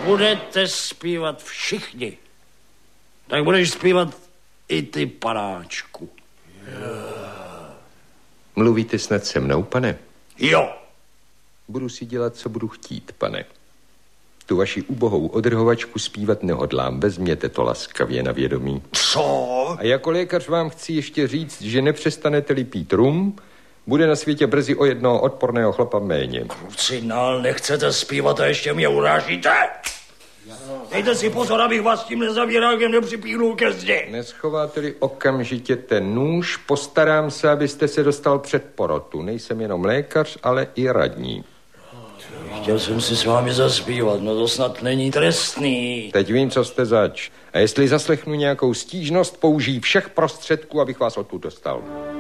Budete zpívat všichni. Tak budeš zpívat i ty, panáčku. Mluvíte snad se mnou, pane? Jo. Budu si dělat, co budu chtít, pane. Tu vaši ubohou odrhovačku zpívat nehodlám. Vezměte to laskavě na vědomí. Co? A jako lékař vám chci ještě říct, že nepřestanete-li pít rum, bude na světě brzy o jednoho odporného chlapa méně. Krucinál, nechcete zpívat a ještě mě urážíte? Dejte si pozor, abych vás tím nezavíral, jen nepřipíhnul ke zdi. Neschováte-li okamžitě ten nůž, postarám se, abyste se dostal před porotu. Nejsem jenom lékař, ale i radní. Chtěl jsem si s vámi zaspívat, no to snad není trestný. Teď vím, co jste zač. A jestli zaslechnu nějakou stížnost, použij všech prostředků, abych vás odtud dostal.